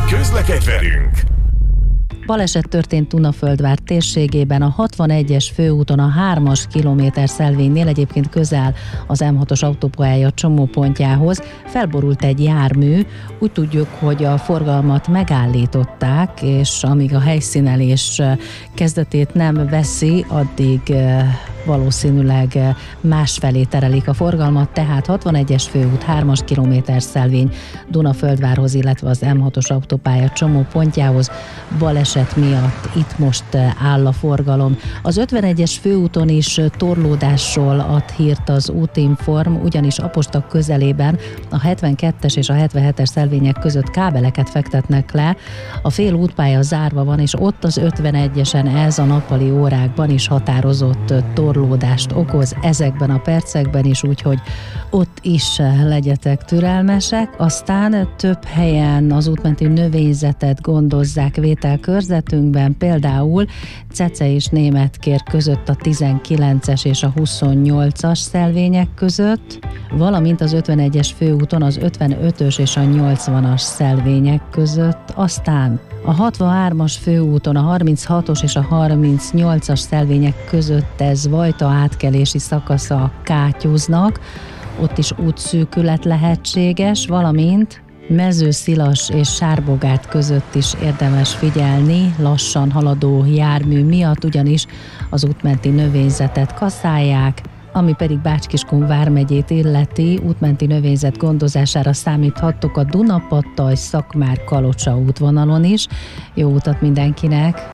Közlekedj velünk! Baleset történt Tunaföldvár térségében, a 61-es főúton a 3-as kilométerszelvénynél, egyébként közel az M6-os autópálya csomópontjához. Felborult egy jármű, úgy tudjuk, hogy a forgalmat megállították, és amíg a helyszínelés kezdetét nem veszi, addig valószínűleg másfelé terelik a forgalmat, tehát 61-es főút, 3-as kilométerszelvény Dunaföldvárhoz, illetve az M6-os autópálya csomópontjához baleset miatt itt most áll a forgalom. Az 51-es főúton is torlódásról ad hírt az Útinform, ugyanis Apostak közelében a 72-es és a 77-es szelvények között kábeleket fektetnek le, a fél útpálya zárva van, és ott az 51-esen ez a nappali órákban is határozott torlódást okoz ezekben a percekben is, úgyhogy ott is legyetek türelmesek. Aztán több helyen az útmenti növényzetet gondozzák vételkörzetünkben, például Cece és Németkér között a 19-es és a 28-as szelvények között, valamint az 51-es főúton az 55-ös és a 80-as szelvények között, aztán a 63-as főúton a 36-os és a 38-as szelvények között ez Vajta átkelési szakasza a Kátyúznak, ott is útszűkület lehetséges, valamint Mezőszilas és Sárbogát között is érdemes figyelni lassan haladó jármű miatt, ugyanis az útmenti növényzetet kaszálják, ami pedig Bács-Kiskun vármegyét illeti, útmenti növényzet gondozására számíthattok a Dunapattaj Szakmár-Kalocsa útvonalon is. Jó utat mindenkinek!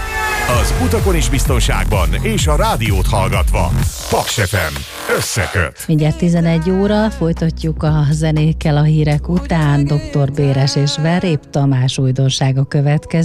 Az utakon is biztonságban és a rádiót hallgatva. Paks FM összeköt. Mindjárt 11 óra, folytatjuk a zenékkel a hírek után. Dr. Béres és Verép Tamás újdonsága következik.